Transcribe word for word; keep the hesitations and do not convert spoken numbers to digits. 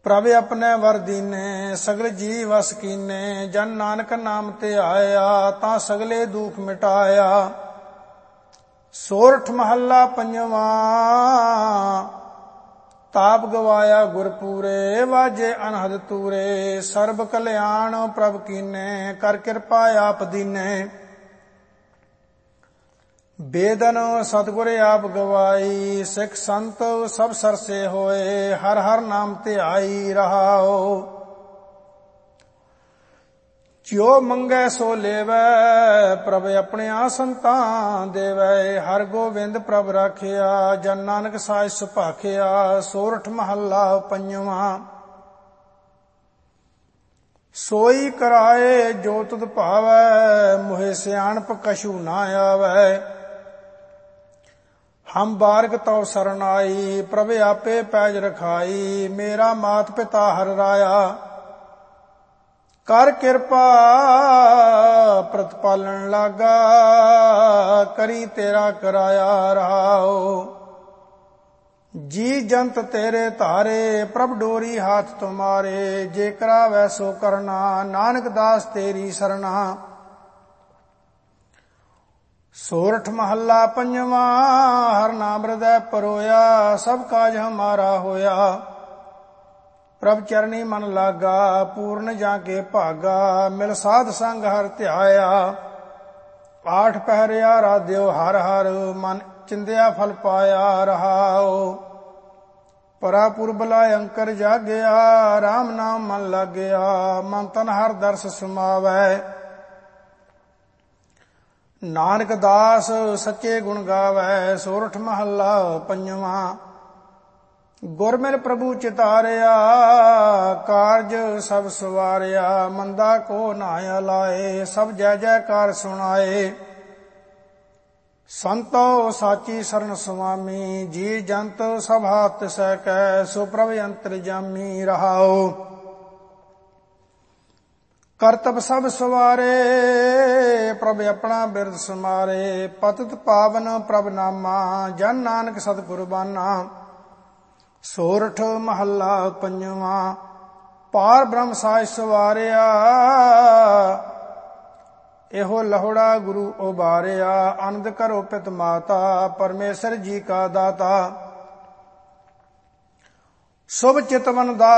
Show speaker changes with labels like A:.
A: ਪ੍ਰਭ ਆਪਣੇ ਵਰ ਦੀਨੇ, ਸਗਲ ਜੀ ਵਸ ਕੀਨੇ। ਜਨ ਨਾਨਕ ਨਾਮ ਤੇ ਆਇਆ, ਤਾਂ ਸਗਲੇ ਦੁਖ ਮਿਟਾਇਆ। ਸੋਰਠ ਮਹੱਲਾ ਪੰਜਵਾਂ। ਤਾਪ ਗਵਾਇਆ ਗੁਰਪੂਰੇ, ਵਾਜੇ ਅਨਹਦ ਤੂਰੇ। ਸਰਬ ਕਲਿਆਣ ਪ੍ਰਭ ਕੀਨੇ, ਕਰ ਕਿਰਪਾ ਆਪ ਦੀਨੇ। ਬੇਦਨ ਸਤਿਗੁਰ ਆਪ ਗਵਾਈ, ਸਿੱਖ ਸੰਤ ਸਭ ਸਰਸੇ ਹੋਏ। ਹਰ ਹਰ ਨਾਮ ਧਿਆਈ ਰਹਾਓ। ਜਿਉ ਮੰਗੈ ਸੋ ਲੇਵੈ, ਪ੍ਰਭ ਆਪਣਿਆ ਸੰਤਾਂ ਦੇਵੈ। ਹਰ ਗੋਬਿੰਦ ਪ੍ਰਭ ਰਾਖਿਆ, ਜਨ ਨਾਨਕ ਸਾਜ ਸੁਭਾਖਿਆ। ਸੋਰਠ ਮਹੱਲਾ ਪੰਜਵਾਂ। ਸੋਈ ਕਰਾਏ ਜੋ ਤੁਧ ਭਾਵੈ, ਮੋਹਿ ਸਿਆਣਪ ਕਛੂ ਨਾ ਆਵੈ। ਹਮ ਬਾਰਗ ਤਉ ਸਰਣ ਆਈ, ਪ੍ਰਭ ਆਪੇ ਪੈਜ ਰਖਾਈ। ਮੇਰਾ ਮਾਤ ਪਿਤਾ ਹਰ ਰਾਇਆ, ਕਰ ਕਿਰਪਾ ਪ੍ਰਤਪਾਲਣ ਲਾਗਾ। ਕਰੀ ਤੇਰਾ ਕਰਾਇਆ ਰਹਾਓ। ਜੀ ਜੰਤ ਤੇਰੇ ਧਾਰੇ, ਪ੍ਰਭ ਡੋਰੀ ਹਾਥ ਤੁਮਾਰੇ। ਜੇ ਕਰਾਵੈ ਸੋ ਕਰਨਾ, ਨਾਨਕ ਦਾਸ ਤੇਰੀ ਸਰਣਾ। ਸੋਰਠ ਮਹੱਲਾ ਪੰਜਵਾਂ। ਹਰ ਨਾਮ ਹਿਰਦੈ ਪਰੋਇਆ, ਸਭ ਕਾਜ ਹਮਾਰਾ ਹੋਇਆ। ਪ੍ਰਭ ਚਰਨੀ ਮਨ ਲਾਗਾ, ਪੂਰਨ ਜਾਂ ਕੇ ਭਾਗਾ। ਮਿਲ ਸਾਧ ਸੰਗ ਹਰ ਧਿਆਇਆ, ਆਠ ਪਹਿਰਿਆ ਰਾਧਿਓ ਹਰ ਹਰ। ਮਨ ਚਿੰਦਿਆ ਫਲ ਪਾਇਆ ਰਹਾਓ। ਪਰਾਪੁਰ ਬੁਲਾਇ ਅੰਕਰ ਜਾਗਿਆ, ਰਾਮ ਨਾਮ ਮਨ ਲਾਗਿਆ। ਮਨ ਤਨ ਹਰ ਦਰਸ ਸਮਾਵੈ, ਨਾਨਕ ਦਾਸ ਸੱਚੇ ਗੁਣ ਗਾਵੈ। ਸੋਰਠ ਮਹੱਲਾ ਪੰਜਵਾਂ। ਗੁਰ ਮਿਲ ਪ੍ਰਭੂ ਚਿਤਾਰਿਆ, ਕਾਰਜ ਸਭ ਸਵਾਰਿਆ। ਮੰਦਾ ਕੋ ਨਾ ਲਾਏ, ਸਭ ਜੈ ਜੈਕਾਰ ਸੁਣਾਏ। ਸੰਤੋ ਸਾਚੀ ਸਰਨ ਸੁਆਮੀ, ਜੀ ਜੰਤ ਸਭ ਹਾਥ ਤਿਸੈ ਕੈ। ਸੋ ਪ੍ਰਭ ਅੰਤਰਜਾਮੀ ਰਹਾਓ। ਕਰਤਬ ਸਭ ਸਵਾਰੇ, ਪ੍ਰਭ ਆਪਣਾ ਬਿਰਦ ਸਮਾਰੇ। ਪਤਿਤ ਪਾਵਨ ਪ੍ਰਭ ਨਾਮਾ, ਜਨ ਨਾਨਕ ਸਤ ਕੁਰਬਾਨਾ। ਸੋਰਠ ਮਹੱਲਾ ਪੰਜਵਾਂ। ਪਾਰ ਬ੍ਰਹਮ ਸਾਜ ਸਵਾਰਿਆ, ਇਹੋ ਲਹੁੜਾ ਗੁਰੂ ਉਬਾਰਿਆ। ਆਨੰਦ ਕਰੋ ਪਿਤ ਮਾਤਾ, ਪਰਮੇਸ਼ਰ ਜੀ ਕਾ ਦਾਤਾ। ਸੁਭ ਚਿਤਵਨ ਦਾ